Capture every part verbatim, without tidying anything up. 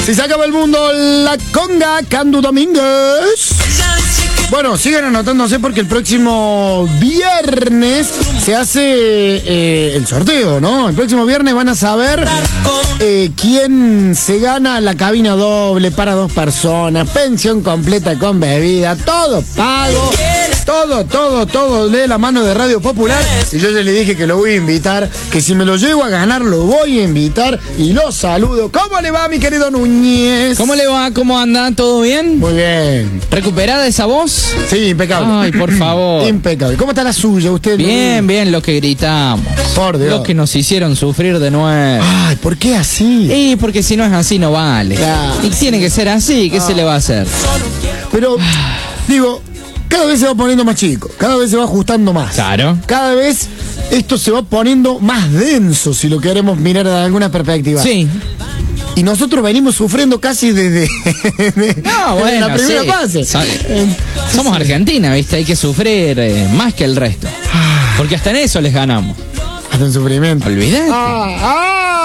Si se acaba el mundo, la conga, Candu Domínguez. Bueno, sigan anotándose porque el próximo viernes se hace eh, el sorteo, ¿no? El próximo viernes van a saber eh, quién se gana la cabina doble para dos personas, pensión completa con bebida, todo pago, todo, todo, todo de la mano de Radio Popular. Y yo ya le dije que lo voy a invitar, que si me lo llego a ganar lo voy a invitar y lo saludo. ¿Cómo le va, mi querido Núñez? ¿Cómo le va? ¿Cómo anda? ¿Todo bien? Muy bien. ¿Recuperada esa voz? Sí, impecable. Ay, por favor. Impecable. ¿Cómo está la suya, usted? Bien, bien, lo que gritamos. Por Dios. Lo que nos hicieron sufrir de nuevo. Ay, ¿por qué así? Y porque si no es así no vale. Claro. Y tiene que ser así, ¿qué ah. se le va a hacer? Pero, digo, cada vez se va poniendo más chico, cada vez se va ajustando más. Claro. Cada vez esto se va poniendo más denso, si lo queremos mirar de alguna perspectiva. Sí. Y nosotros venimos sufriendo casi desde, desde, no, bueno, desde la primera sí. fase. So, eh, somos sí. Argentina, ¿viste? Hay que sufrir eh, más que el resto. Porque hasta en eso les ganamos. Hasta en sufrimiento. Olvídate. Ah, ah.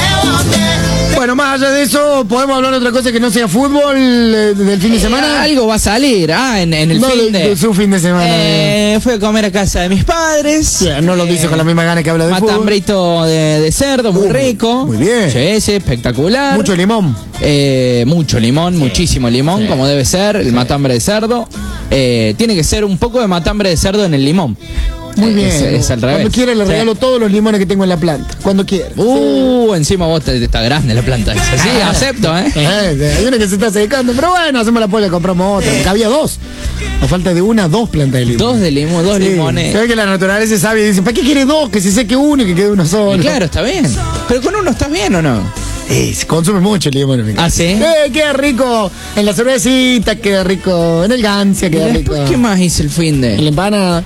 Bueno, más allá de eso, ¿podemos hablar de otra cosa que no sea fútbol eh, del fin de semana? Eh, algo va a salir, ah, en, en el no, fin de... de, de su fin de semana. Eh, fui a comer a casa de mis padres. Sí, no lo eh, dice con la misma gana que habla de fútbol. Matambrito de, de cerdo, muy uh, rico. Muy bien. Sí, sí, espectacular. Mucho limón. Eh, mucho limón, sí. muchísimo limón, sí. como debe ser, el sí. matambre de cerdo. Eh, tiene que ser un poco de matambre de cerdo en el limón. Muy bien. Es, es al revés. Cuando quiera le regalo sí. todos los limones que tengo en la planta. Cuando quiera. Uh, sí. encima vos te, te está grande la planta esa. Sí, ah. acepto, ¿eh? eh. Hay una que se está secando, pero bueno, hacemos la polla, compramos otra. Porque había dos. A falta de una, dos plantas de limón. Dos de limón, dos sí. limones. Se ve que la naturaleza es sabia y dicen, ¿para qué quiere dos? Que se seque uno y que quede uno solo. Y claro, está bien. Pero con uno estás bien, ¿o no? Eh, se consume mucho el limón. ¿Ah, sí? Eh, queda rico en la cervecita, queda rico en el gancia, queda rico. ¿Qué más hice el fin de? En la empanada.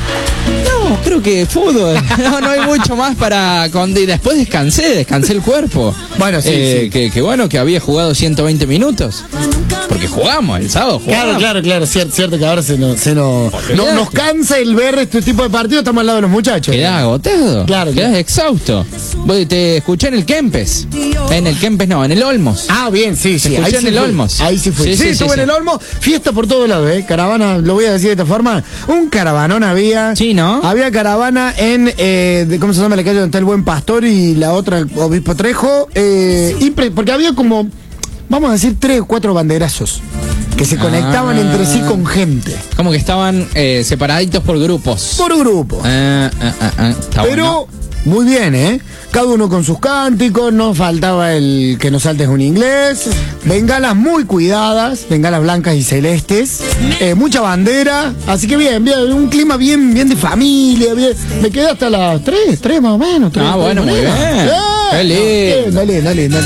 No, creo que fútbol. No, no hay mucho más para... Con... Y después descansé, descansé el cuerpo. Bueno, sí, eh, sí. Que, que bueno, que había jugado ciento veinte minutos. Porque jugamos el sábado. Jugamos. Claro, claro, claro. Cierto, cierto que ahora se nos, se nos, no, nos cansa el ver este tipo de partidos. Estamos al lado de los muchachos. Quedás agotado. Claro. Quedás claro. exhausto. Te escuché en el Kempes. En el Kempes no, en el Olmos. Ah, bien, sí, sí. Escuché ahí en sí el fui. Olmos. Ahí sí fui. Sí, sí, sí estuve sí, en sí. el Olmos. Fiesta por todos lados, ¿eh? Caravana, lo voy a decir de esta forma. Un caravanón había. Sí, ¿no? Había caravana en, eh, de, ¿cómo se llama la calle donde está el Buen Pastor y la otra, el Obispo Trejo? Eh, impre, porque había como, vamos a decir, tres o cuatro banderazos que se conectaban ah, entre sí con gente. Como que estaban eh, separaditos por grupos. Por grupos. Ah, ah, ah, ah, Pero, bueno. muy bien, ¿eh? Cada uno con sus cánticos, no faltaba el que nos saltes un inglés, bengalas muy cuidadas, bengalas blancas y celestes, eh, mucha bandera, así que bien, bien, un clima bien, bien de familia, bien. Me quedé hasta las tres, tres más o menos. tres, ah, bueno, muy bien. bien. Qué lindo. Dale, dale, dale.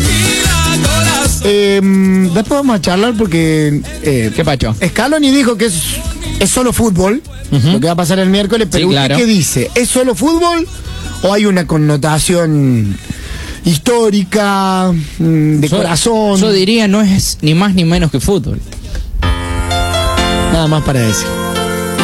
Eh, después vamos a charlar porque... Eh, ¿Qué pacho? Scaloni dijo que es, es solo fútbol, uh-huh. lo que va a pasar el miércoles, pero sí, claro. ¿qué dice? ¿Es solo fútbol o hay una connotación histórica, de yo, corazón? Yo diría no es ni más ni menos que fútbol. Nada más para decir.